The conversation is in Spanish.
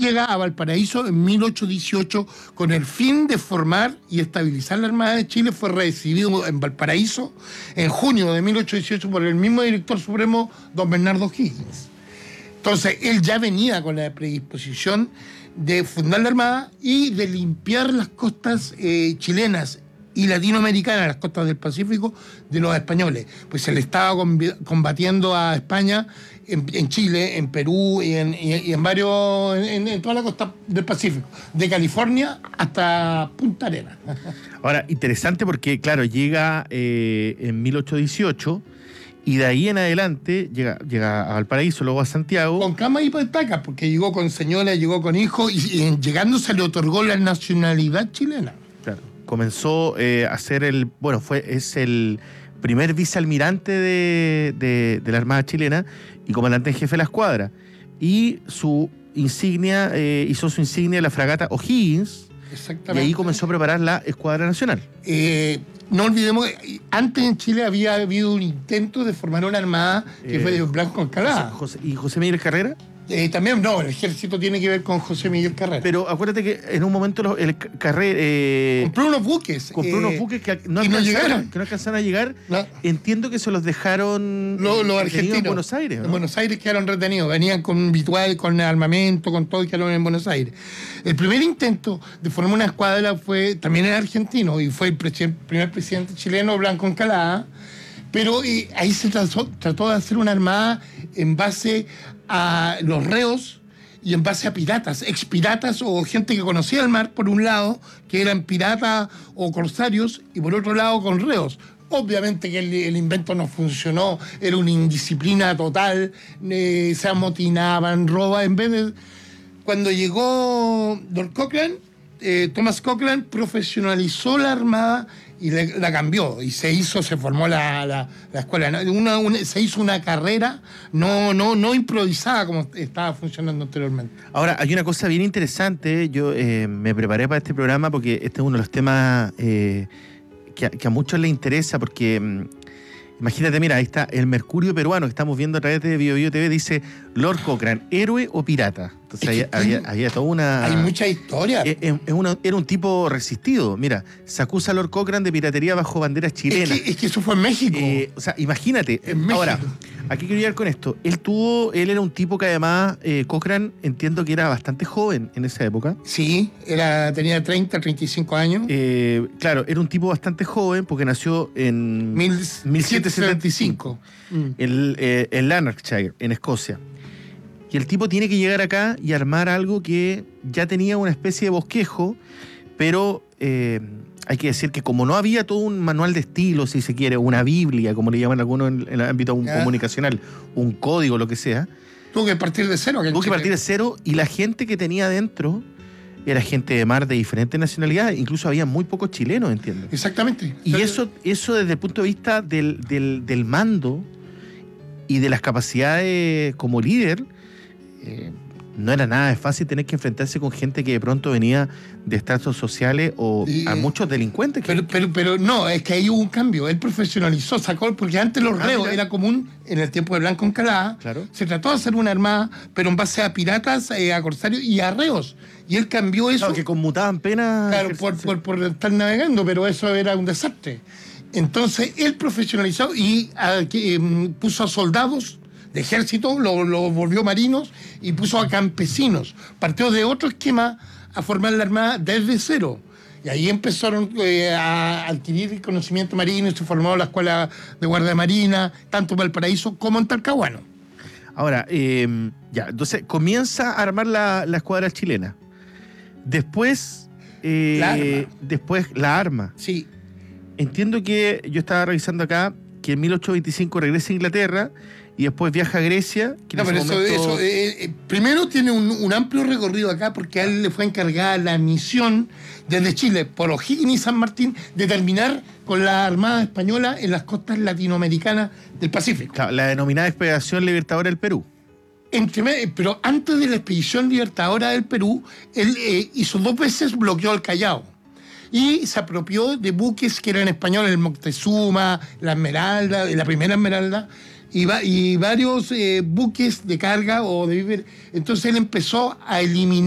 llega a Valparaíso en 1818 con el fin de formar y estabilizar la Armada de Chile. Fue recibido en Valparaíso en junio de 1818 por el mismo director supremo, don Bernardo O'Higgins. Entonces, él ya venía con la predisposición de fundar la Armada y de limpiar las costas chilenas y latinoamericanas, las costas del Pacífico, de los españoles. Pues se le estaba combatiendo a España en Chile, en Perú y en varios, en toda la costa del Pacífico, de California hasta Punta Arenas. Ahora, interesante porque, claro, llega en 1818 y de ahí en adelante llega a Valparaíso, luego a Santiago. Con cama y patacas, porque llegó con señora, llegó con hijos y llegando se le otorgó la nacionalidad chilena. Claro, comenzó a ser es el primer vicealmirante de la Armada chilena y comandante en jefe de la escuadra. Y su insignia, hizo su insignia la fragata O'Higgins. Exactamente. Y ahí comenzó a preparar la Escuadra Nacional. No olvidemos que antes en Chile había habido un intento de formar una armada que fue de Blanco Encalada. ¿Y José Miguel Carrera? También, no, el ejército tiene que ver con José Miguel Carrera. Pero acuérdate que en un momento el Carrera... compró unos buques. Que no alcanzaron a llegar. No. Entiendo que se los dejaron los argentinos en Buenos Aires, ¿no? En Buenos Aires quedaron retenidos. Venían con habitual, con armamento, con todo, y quedaron en Buenos Aires. El primer intento de formar una escuadra fue también en argentino y fue el primer presidente chileno, Blanco Encalada. Pero ahí se trató de hacer una armada en base a los reos y en base a piratas, expiratas o gente que conocía el mar, por un lado, que eran piratas o corsarios, y por otro lado con reos. Obviamente que el invento no funcionó, era una indisciplina total, se amotinaban, robaban. En vez de... Cuando llegó Lord Cochrane, Thomas Cochrane profesionalizó la armada y la cambió, y se formó la escuela. Se hizo una carrera no improvisada como estaba funcionando anteriormente. Ahora, hay una cosa bien interesante. Yo me preparé para este programa porque este es uno de los temas que a muchos les interesa, porque imagínate, mira, ahí está el Mercurio peruano que estamos viendo a través de BioBio TV, dice Lord Cochrane, ¿héroe o pirata? Entonces había toda una... Hay mucha historia. Era un tipo resistido. Mira, se acusa a Lord Cochrane de piratería bajo banderas chilenas. Es que eso fue en México. O sea, imagínate. En México. Ahora, aquí quiero llegar con esto. Él era un tipo que además, Cochrane, entiendo que era bastante joven en esa época. Sí, tenía 30, 35 años. Claro, era un tipo bastante joven porque nació en 1775 en Lanarkshire, en Escocia. Y el tipo tiene que llegar acá y armar algo que ya tenía una especie de bosquejo, pero hay que decir que como no había todo un manual de estilo, si se quiere, una Biblia, como le llaman algunos en el ámbito comunicacional, un código, lo que sea. Tuvo que partir de cero. Y la gente que tenía adentro era gente de mar de diferentes nacionalidades, incluso había muy pocos chilenos, entiendo. Exactamente. Y eso desde el punto de vista del mando y de las capacidades como líder, no era nada fácil tener que enfrentarse con gente que de pronto venía de estratos sociales o a muchos delincuentes. Pero no, es que ahí hubo un cambio. Él profesionalizó, porque antes los reos era común en el tiempo de Blanco Encalada. Claro. Se trató de hacer una armada, pero en base a piratas, a corsarios y a reos. Y él cambió eso. Claro, que conmutaban penas. Claro, por estar navegando, pero eso era un desastre. Entonces él profesionalizó y puso a soldados de ejército, lo volvió marinos y puso a campesinos. Partió de otro esquema a formar la armada desde cero. Y ahí empezaron a adquirir conocimiento marino y se formó la escuela de guardia marina, tanto en Valparaíso como en Talcahuano. Ahora, entonces comienza a armar la escuadra chilena. Después, la arma. Sí. Entiendo que yo estaba revisando acá que en 1825 regresa a Inglaterra y después viaja a Grecia. Primero tiene un amplio recorrido acá porque a él le fue encargada la misión desde Chile, por O'Higgins y San Martín, de terminar con la Armada Española en las costas latinoamericanas del Pacífico. Claro, la denominada Expedición Libertadora del Perú. Pero antes de la Expedición Libertadora del Perú, él hizo 2 veces, bloqueó el Callao. Y se apropió de buques que eran españoles, el Moctezuma, la Esmeralda, la primera Esmeralda, y varios buques de carga o de víveres. Entonces él empezó a eliminar